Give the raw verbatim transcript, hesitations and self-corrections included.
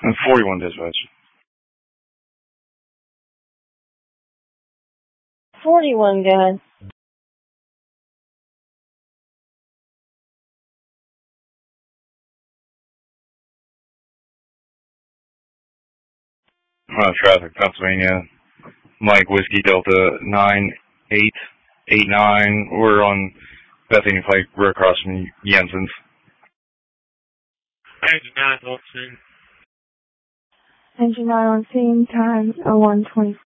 forty-one dispatch. forty-one, go ahead. Uh, traffic, Pennsylvania. Mike Whiskey Delta nine eight eight nine. We're on Bethany Pike. We're across from Jensen's. Engine nine on scene. Engine nine on scene, time oh one twenty.